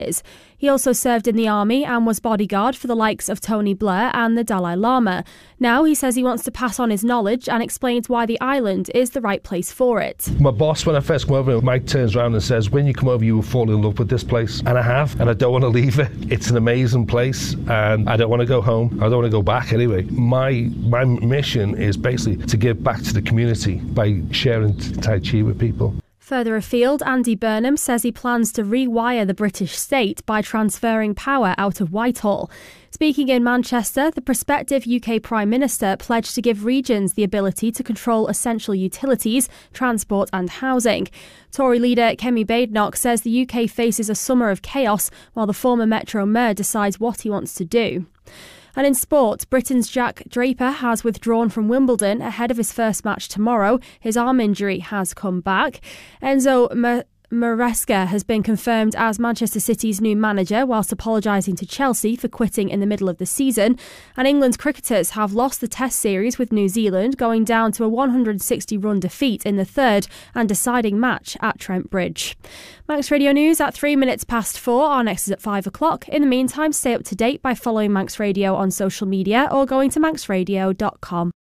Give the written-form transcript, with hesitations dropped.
years. He also served in the army and was bodyguard for the likes of Tony Blair and the Dalai Lama. Now he says he wants to pass on his knowledge and explains why the island is the right place for it. My boss, when I first come over, Mike turns around and says, when you come over, you will fall in love with this place. And I have, and I don't want to leave it. It's an amazing place, and I don't want to go home. I don't want to go back anyway. My mission is basically to give back to the community by sharing Tai Chi with people. Further afield, Andy Burnham says he plans to rewire the British state by transferring power out of Whitehall. Speaking in Manchester, the prospective UK Prime Minister pledged to give regions the ability to control essential utilities, transport and housing. Tory leader Kemi Badenoch says the UK faces a summer of chaos while the former Metro Mayor decides what he wants to do. And in sport, Britain's Jack Draper has withdrawn from Wimbledon ahead of his first match tomorrow. His arm injury has come back. Enzo Maresca has been confirmed as Manchester City's new manager, whilst apologising to Chelsea for quitting in the middle of the season. And England's cricketers have lost the Test series with New Zealand, going down to a 160-run defeat in the third and deciding match at Trent Bridge. Manx Radio News at 3 minutes past 4. Our next is at 5 o'clock. In the meantime, stay up to date by following Manx Radio on social media or going to manxradio.com.